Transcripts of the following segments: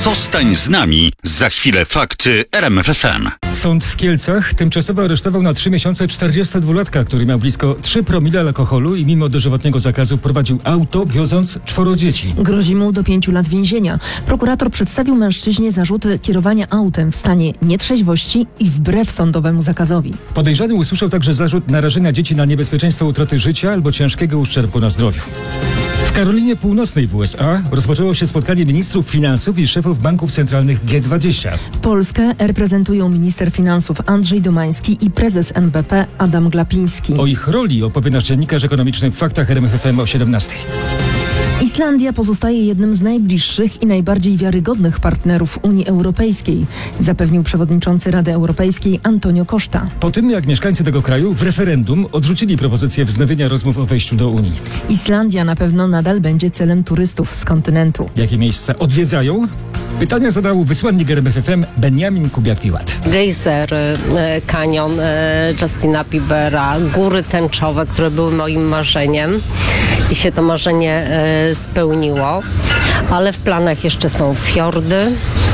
Zostań z nami. Za chwilę fakty RMF FM. Sąd w Kielcach tymczasowo aresztował na 3 miesiące 42-latka, który miał blisko 3 promile alkoholu i mimo dożywotniego zakazu prowadził auto, wioząc 4 dzieci. Grozi mu do 5 lat więzienia. Prokurator przedstawił mężczyźnie zarzuty kierowania autem w stanie nietrzeźwości i wbrew sądowemu zakazowi. Podejrzany usłyszał także zarzut narażenia dzieci na niebezpieczeństwo utraty życia albo ciężkiego uszczerbku na zdrowiu. W Karolinie Północnej w USA rozpoczęło się spotkanie ministrów finansów i szefów banków centralnych G20. Polskę reprezentują minister finansów Andrzej Domański i prezes NBP Adam Glapiński. O ich roli opowie nasz dziennikarz ekonomiczny w Faktach RMF FM o 17. Islandia pozostaje jednym z najbliższych i najbardziej wiarygodnych partnerów Unii Europejskiej, zapewnił przewodniczący Rady Europejskiej Antonio Costa. Po tym, jak mieszkańcy tego kraju w referendum odrzucili propozycję wznowienia rozmów o wejściu do Unii. Islandia na pewno nadal będzie celem turystów z kontynentu. Jakie miejsca odwiedzają? Pytania zadał wysłannik RMF FM Benjamin Kubiak-Piłat. Gejzery, kanion Justina Biebera, góry tęczowe, które były moim marzeniem i się to marzenie spełniło, ale w planach jeszcze są fiordy,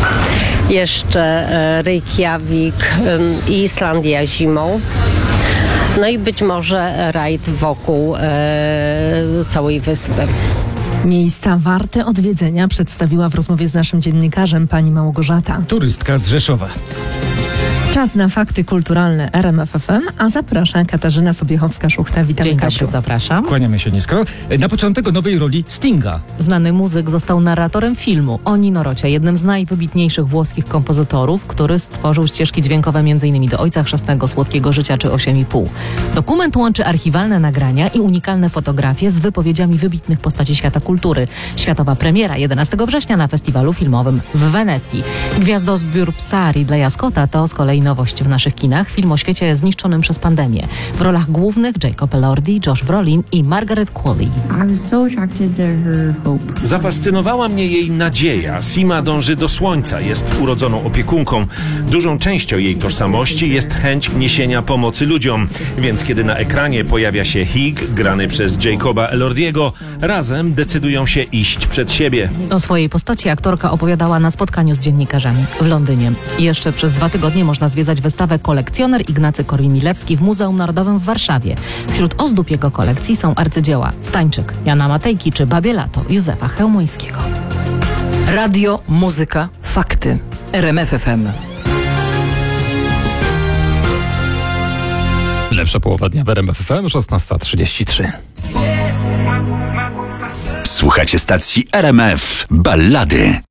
jeszcze Reykjavik i Islandia zimą. No i być może rajd wokół całej wyspy. Miejsca warte odwiedzenia przedstawiła w rozmowie z naszym dziennikarzem pani Małgorzata. Turystka z Rzeszowa. Czas na fakty kulturalne RMF FM, a zaprasza Katarzyna Sobiechowska-Szuchta. Witam, Dzień Kasiu. dobry, zapraszam. Kłaniamy się nisko. Na początek o nowej roli Stinga. Znany muzyk został narratorem filmu o Nino Rocie, jednym z najwybitniejszych włoskich kompozytorów, który stworzył ścieżki dźwiękowe m.in. do Ojca Chrzestnego, Słodkiego Życia czy 8,5. Dokument łączy archiwalne nagrania i unikalne fotografie z wypowiedziami wybitnych postaci świata kultury. Światowa premiera 11 września na festiwalu filmowym w Wenecji. Gwiazdozbiór Psa Ridleya Scotta to z kolei nowość w naszych kinach. Film o świecie zniszczonym przez pandemię. W rolach głównych Jacob Elordi, Josh Brolin i Margaret Qualley. Zafascynowała mnie jej nadzieja. Sima dąży do słońca, jest urodzoną opiekunką. Dużą częścią jej tożsamości jest chęć niesienia pomocy ludziom. Więc kiedy na ekranie pojawia się Hig, grany przez Jacoba Elordiego, razem decydują się iść przed siebie. O swojej postaci aktorka opowiadała na spotkaniu z dziennikarzami w Londynie. Jeszcze przez 2 tygodnie można zwiedzać wystawę Kolekcjoner Ignacy Korwin-Milewski w Muzeum Narodowym w Warszawie. Wśród ozdób jego kolekcji są arcydzieła Stańczyk, Jana Matejki czy Babie Lato Józefa Chełmońskiego. Radio, muzyka, fakty. RMF FM. Lepsza połowa dnia w RMF FM, 16:33. Słuchacie stacji RMF Ballady.